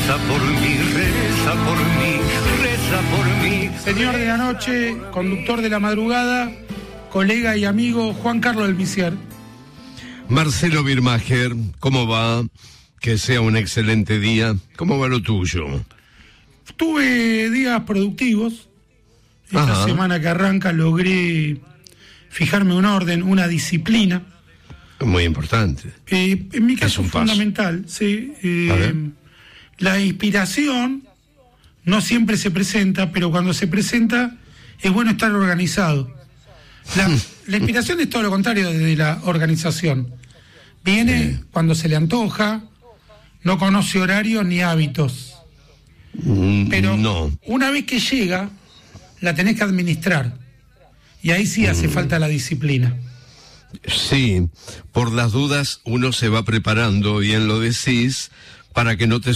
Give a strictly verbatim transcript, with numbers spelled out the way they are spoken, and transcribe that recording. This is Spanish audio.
Reza por mí, reza por mí, reza por mí. Señor de la noche, conductor de la madrugada, colega y amigo Juan Carlos del Visier. Marcelo Birmacher, ¿cómo va? Que sea un excelente día. ¿Cómo va lo tuyo? Tuve días productivos. Esta Ajá. semana que arranca logré fijarme un orden, una disciplina. Muy importante. Eh, en mi caso un es paso. fundamental, sí. Eh, la inspiración no siempre se presenta, pero cuando se presenta es bueno estar organizado. La, la inspiración es todo lo contrario de la organización. Viene Sí. cuando se le antoja, no conoce horarios ni hábitos. Mm, Pero no. una vez que llega, la tenés que administrar. Y ahí sí hace Mm. falta la disciplina. Sí, por las dudas uno se va preparando, bien lo decís, para que no te